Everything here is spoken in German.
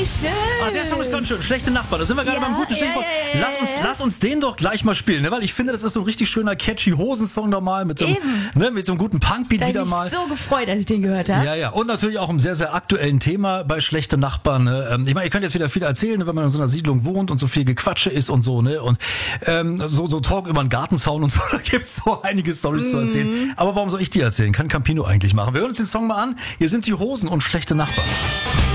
wie schön. Der Song ist ganz schön. Schlechte Nachbarn. Da sind wir gerade beim guten Stichwort. Lass uns den doch gleich mal spielen, ne? Weil ich finde, das ist so ein richtig schöner, catchy Hosensong da mal mit so einem guten Punkbeat wieder mal. Ich bin so gefreut, als ich den gehört habe. Ja. Und natürlich auch im sehr, sehr aktuellen Thema bei Schlechte Nachbarn. Ne? Ich meine, ihr könnt jetzt wieder viel erzählen, ne, wenn man in so einer Siedlung wohnt und so viel Gequatsche ist und so, ne? Und so Talk über einen Gartenzaun und so, da gibt's so einige Storys zu erzählen. Aber warum soll ich die erzählen? Kann Campino eigentlich machen. Wir hören uns den Song mal an. Hier sind die Hosen und Schlechte Nachbarn.